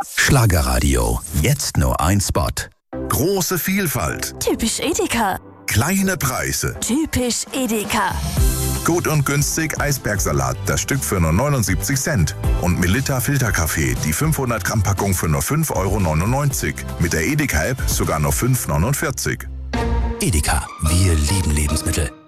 Schlagerradio. Jetzt nur ein Spot. Große Vielfalt. Typisch Edeka. Kleine Preise. Typisch Edeka. Gut und günstig Eisbergsalat, das Stück für nur 79 Cent. Und Melitta Filterkaffee, die 500 Gramm Packung für nur 5,99 €. Mit der Edeka-App sogar nur 5,49 €. Edeka. Wir lieben Lebensmittel.